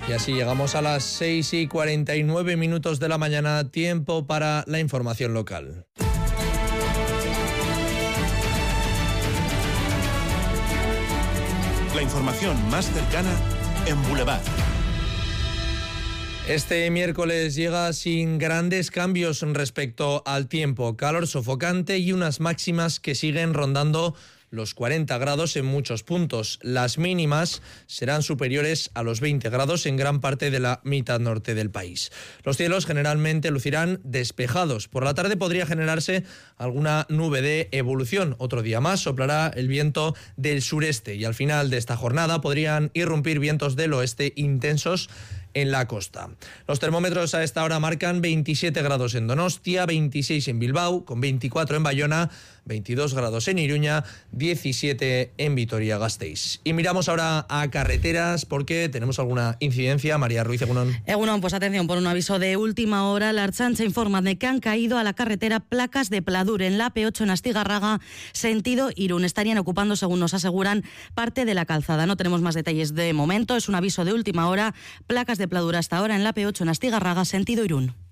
Y así llegamos a las 6:49 de la mañana, tiempo para la información local. La información más cercana en Boulevard. Este miércoles llega sin grandes cambios respecto al tiempo. Calor sofocante y unas máximas que siguen rondando los 40 grados en muchos puntos. Las mínimas serán superiores a los 20 grados en gran parte de la mitad norte del país. Los cielos generalmente lucirán despejados. Por la tarde podría generarse alguna nube de evolución. Otro día más soplará el viento del sureste y al final de esta jornada podrían irrumpir vientos del oeste intensos en la costa. Los termómetros a esta hora marcan 27 grados en Donostia, 26 en Bilbao, con 24 en Bayona, 22 grados en Iruña, 17 en Vitoria-Gasteiz. Y miramos ahora a carreteras porque tenemos alguna incidencia. María Ruiz, Egunon. Egunon, pues atención, por un aviso de última hora, la Ertzaintza informa de que han caído a la carretera placas de pladur en la AP8 en Astigarraga, sentido Irún. Estarían ocupando, según nos aseguran, parte de la calzada. No tenemos más detalles de momento, es un aviso de última hora, placas de pladur hasta ahora en la AP8 en Astigarraga, sentido Irún.